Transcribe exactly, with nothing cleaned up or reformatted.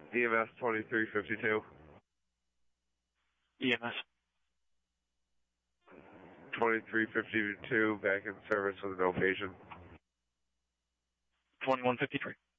E M S twenty-three fifty-two. E M S. twenty-three fifty-two, back in service with no patient. twenty-one fifty-three.